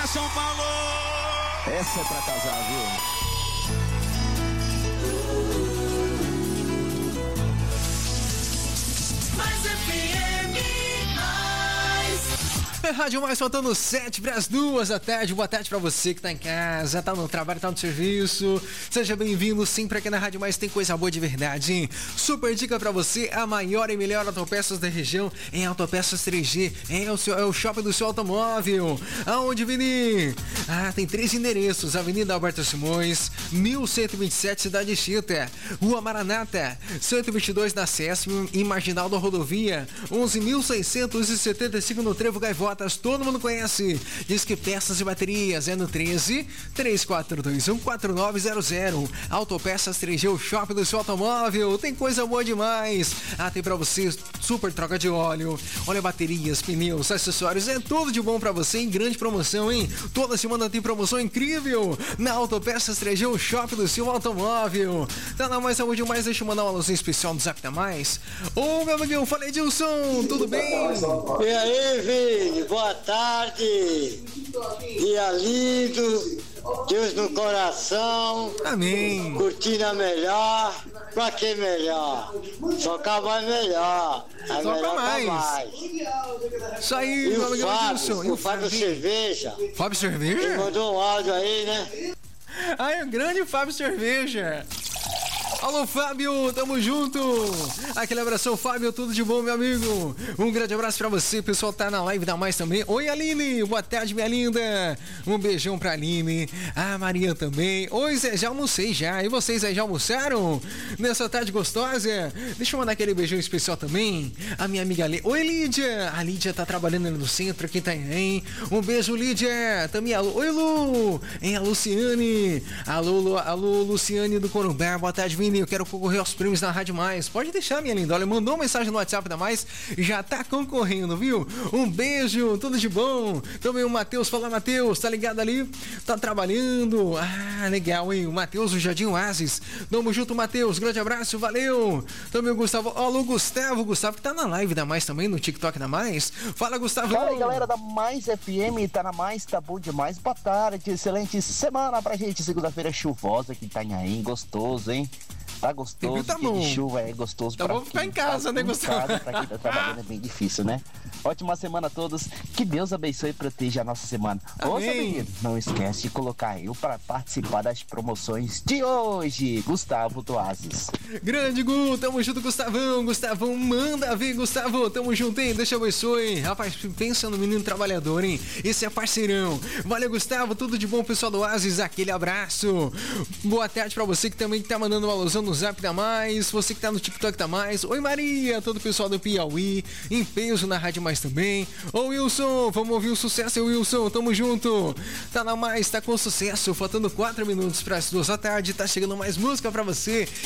São Paulo! Essa é pra casar, viu? Mais FM, Rádio Mais, faltando 7 para as 2 da tarde. Boa tarde para você que tá em casa, tá no trabalho, tá no serviço. Seja bem-vindo sempre aqui na Rádio Mais, tem coisa boa de verdade, hein? Super dica para você, a maior e melhor autopeças da região é Autopeças 3G, é o shopping do seu automóvel. Aonde, Vini? Tem 3 endereços: Avenida Alberto Simões, 1127, Cidade Chita, Rua Maranata, 122 na Sesp e Marginal da Rodovia, 11.675 no Trevo Gaivotas. Todo mundo conhece. Diz que peças e baterias é no 13-3421-4900. Autopeças 3G, o shopping do seu automóvel. Tem coisa boa demais. Tem pra você super troca de óleo, baterias, pneus, acessórios. É tudo de bom pra você em grande promoção, hein? Toda semana tem promoção incrível na Autopeças 3G, o shopping do seu automóvel. Tá na Mais Saúde Mais. Deixa eu mandar uma luzinha especial do Zap da Mais. Ô, meu amiguinho, falei, Edilson, tudo bem? E aí, Vini? Boa tarde, dia lindo, Deus no coração, amém. Curtindo a melhor, pra que melhor? Só cá vai melhor, é só melhor mais. Isso aí, e meu amigo Edilson. E o Fábio Cerveja? Fábio Cerveja? Ele mandou um áudio aí, né? O grande Fábio Cerveja. Alô, Fábio, tamo junto. Aquele abração, Fábio, tudo de bom, meu amigo. Um grande abraço pra você, o pessoal tá na live da Mais também. Oi, Aline, boa tarde, minha linda. Um beijão pra Aline, a Maria também. Oi, Zé, já almocei já. E vocês aí, já almoçaram? Nessa tarde gostosa? Deixa eu mandar aquele beijão especial também. A minha amiga Lídia. Oi, Lídia. A Lídia tá trabalhando ali no centro, aqui tá, hein? Um beijo, Lídia. Também a Lu. Oi, Lu. A Luciane. Alô, Luciane do Corumbá. Boa tarde, Vini. Eu quero concorrer aos prêmios da Rádio Mais. Pode deixar, minha linda. Olha, mandou uma mensagem no WhatsApp da Mais, já tá concorrendo, viu? Um beijo, tudo de bom. Também o Matheus, fala, Matheus, tá ligado ali? Tá trabalhando. Legal, hein? O Matheus do Jardim Oasis. Tamo junto, Matheus. Grande abraço, valeu. Também o Gustavo. Alô, Gustavo que tá na live da Mais também, no TikTok da Mais. Fala, Gustavo. Fala aí, galera da Mais FM, tá na Mais, tá bom demais. Boa tarde, excelente semana pra gente. Segunda-feira chuvosa aqui em Itanhaém, gostoso, hein? Tá gostoso, tá bom. De chuva é gostoso tá bom ficar em casa, né, Gustavo? Pra quem tá trabalhando é bem difícil, né? Ótima semana a todos, que Deus abençoe e proteja a nossa semana. Ô, menino, não esquece de colocar eu pra participar das promoções de hoje, Gustavo do Oasis. Grande Gu, tamo junto, Gustavão, manda ver, Gustavo, tamo junto, hein? Deus abençoe. Rapaz, pensa no menino trabalhador, hein? Esse é parceirão. Valeu, Gustavo, tudo de bom, pessoal do Oasis, aquele abraço. Boa tarde pra você que também tá mandando uma alusão no Zap da Mais, você que tá no TikTok da Mais. Oi, Maria, todo o pessoal do Piauí, em peso na Rádio Mais também. Ô, Wilson, vamos ouvir o sucesso, Wilson, tamo junto. Tá na Mais, tá com sucesso, faltando 4 minutos para as 2 da tarde, tá chegando mais música pra você.